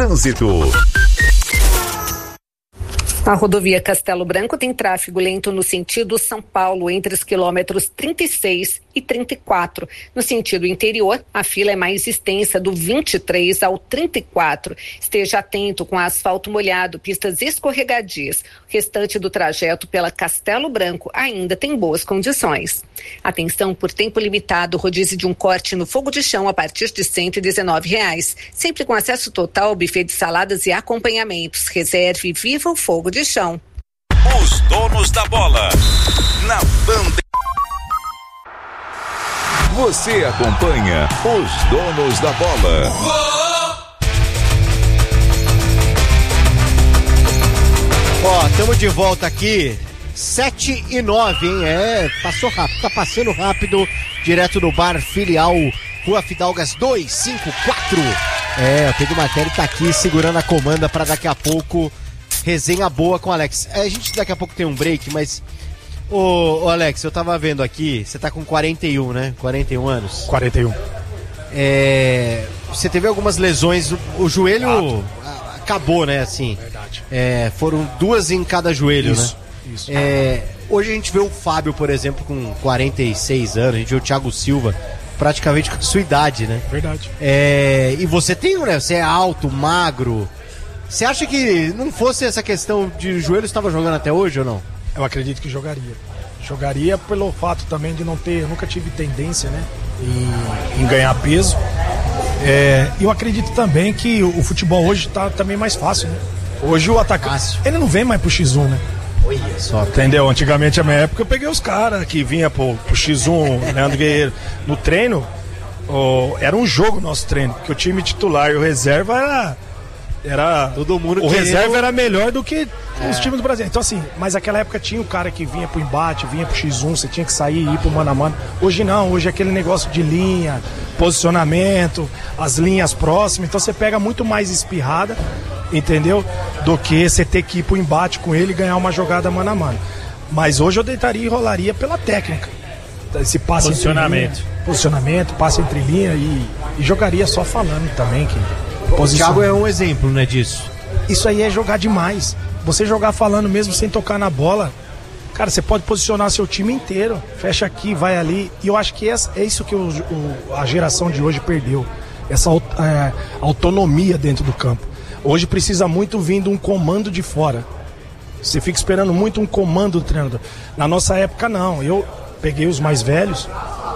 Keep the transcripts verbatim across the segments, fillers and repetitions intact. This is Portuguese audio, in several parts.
Trânsito. A rodovia Castelo Branco tem tráfego lento no sentido São Paulo, entre os quilômetros trinta e seis e trinta e quatro. No sentido interior, a fila é mais extensa, do vinte e três ao trinta e quatro. Esteja atento com asfalto molhado, pistas escorregadias. O restante do trajeto pela Castelo Branco ainda tem boas condições. Atenção por tempo limitado, rodízio de um corte no fogo de chão a partir de cento e dezenove reais. Sempre com acesso total ao buffet de saladas e acompanhamentos. Reserve e viva o fogo de chão. Os donos da bola na Band. Você acompanha os donos da bola. Ó, estamos de volta aqui, sete e nove, hein? É, passou rápido, tá passando rápido, direto do bar Filial, Rua Fidalgas duzentos e cinquenta e quatro. É, o Pedro Martelli tá aqui segurando a comanda para daqui a pouco resenha boa com o Alex. É, a gente daqui a pouco tem um break, mas ô, ô Alex, eu tava vendo aqui, você tá com quarenta e um, né? quarenta e um anos. quarenta e um. É, você teve algumas lesões, o, o joelho Exato. acabou, né? Assim. Verdade. É, foram duas em cada joelho, isso, né? Isso. É, hoje a gente vê o Fábio, por exemplo, com quarenta e seis anos, a gente vê o Thiago Silva praticamente com a sua idade, né? Verdade. É, e você tem, né? Você é alto, magro. Você acha que não fosse essa questão de joelho, estava jogando até hoje ou não? Eu acredito que jogaria. Jogaria pelo fato também de não ter, eu nunca tive tendência, né? Em, em ganhar peso. É, eu acredito também que o, o futebol hoje tá também mais fácil, né? Hoje o atacante, ele não vem mais pro xis um, né? Olha só. Entendeu? Antigamente, na minha época, eu peguei os caras que vinha pro, pro xis um, Leandro Guerreiro. No treino, oh, era um jogo nosso treino, porque o time titular e o reserva era... Era, todo mundo o querendo... reserva era melhor do que é. os times do Brasil. Então assim, mas naquela época tinha o cara que vinha pro embate, vinha pro xis um, você tinha que sair e ir pro mano a mano. Hoje não, hoje é aquele negócio de linha, posicionamento, as linhas próximas, então você pega muito mais espirrada, entendeu? Do que você ter que ir pro embate com ele e ganhar uma jogada mano a mano. Mas hoje eu deitaria e rolaria pela técnica. Esse passe posicionamento. Entre linha, posicionamento, passe entre linha e, e jogaria só falando também que o Thiago é um exemplo, né, disso. Isso aí é jogar demais. Você jogar falando mesmo sem tocar na bola, cara, você pode posicionar seu time inteiro. Fecha aqui, vai ali. E eu acho que é, é isso que o, o, a geração de hoje perdeu. Essa é, autonomia dentro do campo. Hoje precisa muito vir de um comando de fora. Você fica esperando muito um comando do treinador. Na nossa época, não. Eu peguei os mais velhos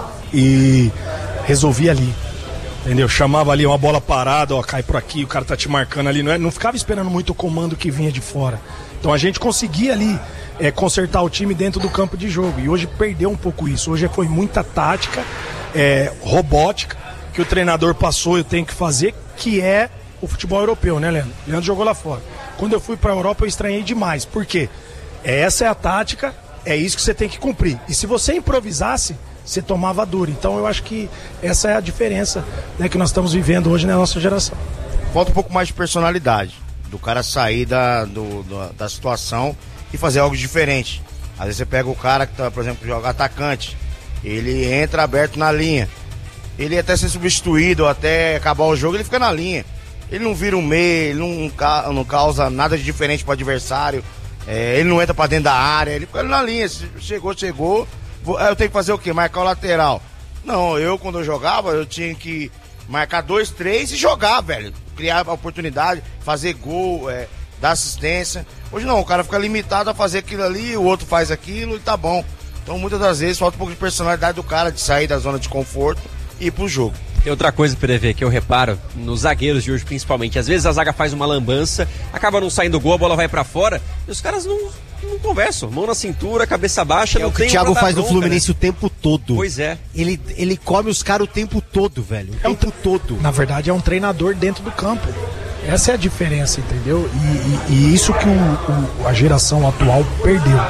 e resolvi ali. Entendeu? Chamava ali uma bola parada, ó, cai por aqui, o cara tá te marcando ali. Não, é? Não ficava esperando muito o comando que vinha de fora. Então a gente conseguia ali é, consertar o time dentro do campo de jogo. E hoje perdeu um pouco isso. Hoje foi muita tática, é, robótica, que o treinador passou, eu tenho que fazer, que é o futebol europeu, né, Leandro? Leandro jogou lá fora. Quando eu fui pra Europa, eu estranhei demais. Por quê? Essa é a tática, é isso que você tem que cumprir. E se você improvisasse, você tomava duro. Então eu acho que essa é a diferença, né, que nós estamos vivendo hoje na nossa geração. Falta um pouco mais de personalidade, do cara sair da, do, da, da situação e fazer algo diferente. Às vezes você pega o cara que, tá, por exemplo, joga atacante, ele entra aberto na linha, ele até ser substituído, até acabar o jogo, ele fica na linha. Ele não vira um meio, ele não, não causa nada de diferente para o adversário, é, ele não entra para dentro da área, ele fica na linha, chegou, chegou. Eu tenho que fazer o quê? Marcar o lateral. Não, eu quando eu jogava, eu tinha que marcar dois, três e jogar, velho. Criar oportunidade, fazer gol, é, dar assistência. Hoje não, o cara fica limitado a fazer aquilo ali, o outro faz aquilo e tá bom. Então muitas das vezes falta um pouco de personalidade do cara de sair da zona de conforto e ir pro jogo. Tem outra coisa, P D V, que eu reparo nos zagueiros de hoje principalmente. Às vezes a zaga faz uma lambança, acaba não saindo gol, a bola vai pra fora e os caras não... não conversam, mão na cintura, cabeça baixa, é não o que tem o Thiago faz bronca, no Fluminense, né? O tempo todo. Pois é. Ele, ele come os caras o tempo todo, velho. O é tempo um, todo. Na verdade, é um treinador dentro do campo. Essa é a diferença, entendeu? E, e, e isso que o, o, a geração atual perdeu.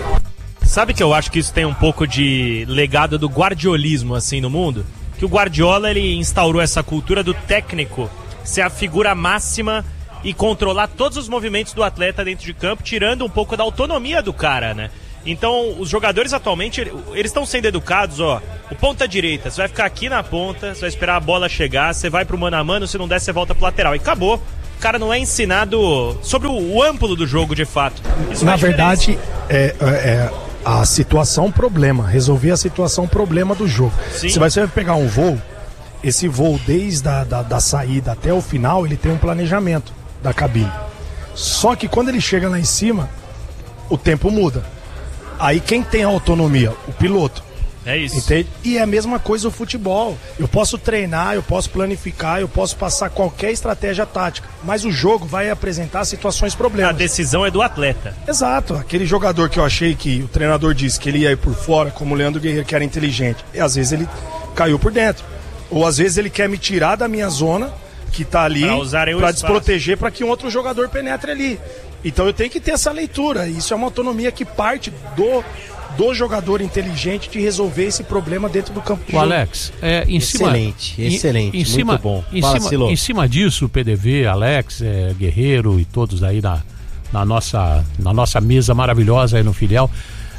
Sabe que eu acho que isso tem um pouco de legado do guardiolismo, assim, no mundo? Que o Guardiola, ele instaurou essa cultura do técnico ser a figura máxima e controlar todos os movimentos do atleta dentro de campo, tirando um pouco da autonomia do cara, né? Então, os jogadores atualmente, eles estão sendo educados, ó, o ponta direita, você vai ficar aqui na ponta, você vai esperar a bola chegar, você vai pro mano a mano, se não der, você volta pro lateral, e acabou. cara não é ensinado sobre o, o amplo do jogo de fato. Isso Na verdade, é, é, é a situação problema, resolver a situação problema do jogo. Sim. Se você vai pegar um voo, esse voo desde a da, da saída até o final, ele tem um planejamento da cabine. Só que quando ele chega lá em cima, o tempo muda. Aí quem tem a autonomia? O piloto. É isso. Entende? E é a mesma coisa o futebol. Eu posso treinar, eu posso planificar, eu posso passar qualquer estratégia tática, mas o jogo vai apresentar situações problemas. A decisão é do atleta. Exato. Aquele jogador que eu achei que o treinador disse que ele ia ir por fora, como o Leandro Guerreiro, que era inteligente, e às vezes ele caiu por dentro. Ou às vezes ele quer me tirar da minha zona, que tá ali, para desproteger, para que um outro jogador penetre ali. Então eu tenho que ter essa leitura. Isso é uma autonomia que parte do... do jogador inteligente de resolver esse problema dentro do campo de o jogo. Alex, é, em excelente, cima, excelente, em, em cima, muito bom. Em Fala, cima, em cima disso, o P D V, Alex, é, Guerreiro e todos aí na, na, nossa, na nossa mesa maravilhosa aí no Filial,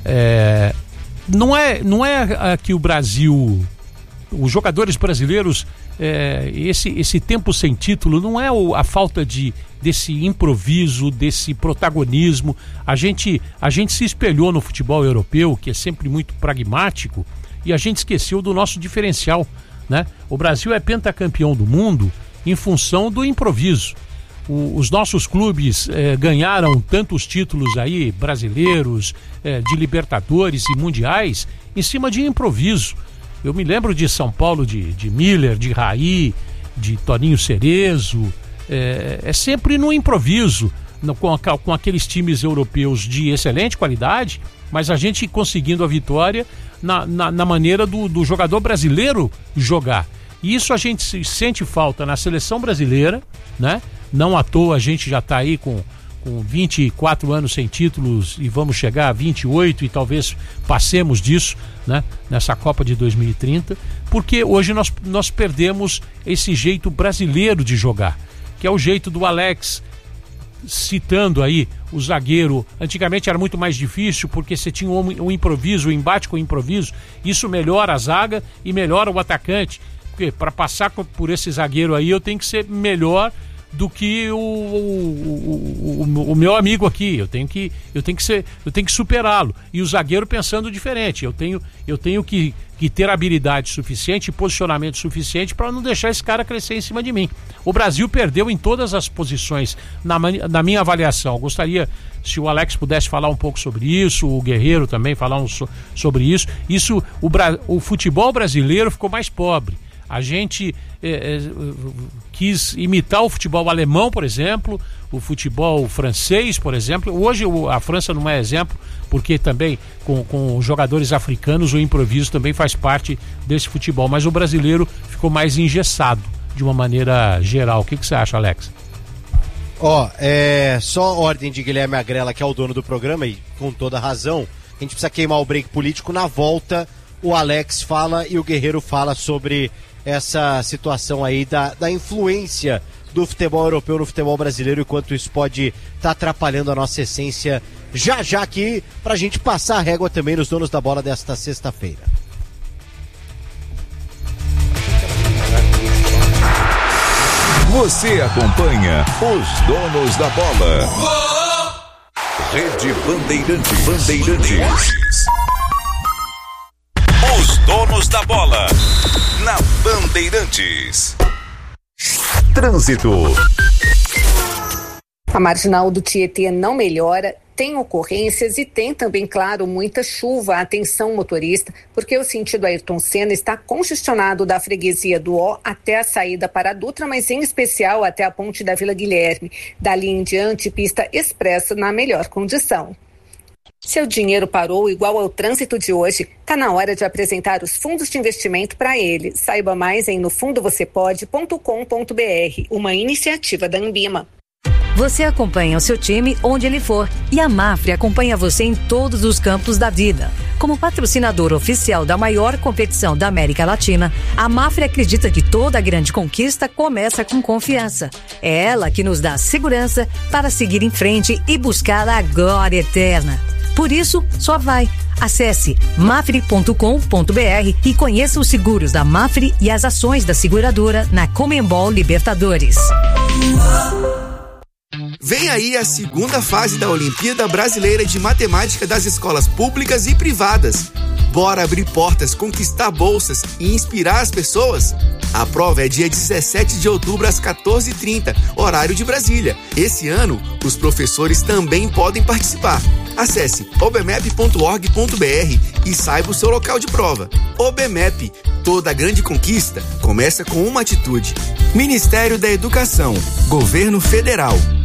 é, não é, não é que o Brasil, os jogadores brasileiros, é, esse, esse tempo sem título não é o, a falta de desse improviso, desse protagonismo. A gente, a gente se espelhou no futebol europeu, que é sempre muito pragmático, e a gente esqueceu do nosso diferencial, né? O Brasil é pentacampeão do mundo em função do improviso. O, os nossos clubes eh, ganharam tantos títulos aí, brasileiros, eh, de Libertadores e mundiais, em cima de improviso. Eu me lembro de São Paulo, de, de Miller, de Raí, de Toninho Cerezo. É, é sempre no improviso, no, com, a, com aqueles times europeus de excelente qualidade, mas a gente conseguindo a vitória na, na, na maneira do, do jogador brasileiro jogar. E isso a gente se, sente falta na seleção brasileira, né? Não à toa a gente já está aí com, com vinte e quatro anos sem títulos e vamos chegar a vinte e oito e talvez passemos disso, né? Nessa Copa de dois mil e trinta, porque hoje nós, nós perdemos esse jeito brasileiro de jogar, que é o jeito do Alex, citando aí o zagueiro. Antigamente era muito mais difícil, porque você tinha um, um improviso, um embate com improviso. Isso melhora a zaga e melhora o atacante. Porque para passar por esse zagueiro aí, eu tenho que ser melhor do que o, o, o, o meu amigo aqui. Eu tenho que, eu tenho que ser, eu tenho que superá-lo. E o zagueiro pensando diferente. Eu tenho, eu tenho que, que ter habilidade suficiente e posicionamento suficiente para não deixar esse cara crescer em cima de mim. O Brasil perdeu em todas as posições, na, na minha avaliação. Eu gostaria, se o Alex pudesse falar um pouco sobre isso, o Guerreiro também falar um, sobre isso. Isso, o, o futebol brasileiro ficou mais pobre. A gente é, é, quis imitar o futebol alemão, por exemplo, o futebol francês, por exemplo. Hoje o, a França não é exemplo, porque também com, com jogadores africanos o improviso também faz parte desse futebol. Mas o brasileiro ficou mais engessado de uma maneira geral. O que, que você acha, Alex? Ó, oh, é só ordem de Guilherme Agrela, que é o dono do programa, e com toda razão, a gente precisa queimar o break político. Na volta, o Alex fala e o Guerreiro fala sobre essa situação aí da, da influência do futebol europeu no futebol brasileiro e quanto isso pode estar tá atrapalhando a nossa essência já já aqui, pra gente passar a régua também nos donos da bola desta sexta-feira. Você acompanha os donos da bola. Rede Bandeirantes. Bandeirantes. Os donos da bola. Na Bandeirantes. Trânsito. A marginal do Tietê não melhora, tem ocorrências e tem também, claro, muita chuva. Atenção, motorista, porque o sentido Ayrton Senna está congestionado da freguesia do Ó até a saída para a Dutra, mas em especial até a ponte da Vila Guilherme. Dali em diante, pista expressa na melhor condição. Seu dinheiro parou igual ao trânsito de hoje? Tá na hora de apresentar os fundos de investimento para ele. Saiba mais em no fundo você pode ponto com ponto br, uma iniciativa da Anbima. Você acompanha o seu time onde ele for e a Mafre acompanha você em todos os campos da vida. Como patrocinador oficial da maior competição da América Latina, a Mafre acredita que toda grande conquista começa com confiança. É ela que nos dá segurança para seguir em frente e buscar a glória eterna. Por isso, só vai. Acesse mafre ponto com ponto br e conheça os seguros da Mafre e as ações da seguradora na Conmebol Libertadores. Vem aí a segunda fase da Olimpíada Brasileira de Matemática das escolas públicas e privadas. Bora abrir portas, conquistar bolsas e inspirar as pessoas? A prova é dia dezessete de outubro às quatorze e trinta, horário de Brasília. Esse ano, os professores também podem participar. Acesse obmep ponto org ponto br e saiba o seu local de prova. OBMEP, toda grande conquista começa com uma atitude. Ministério da Educação, Governo Federal.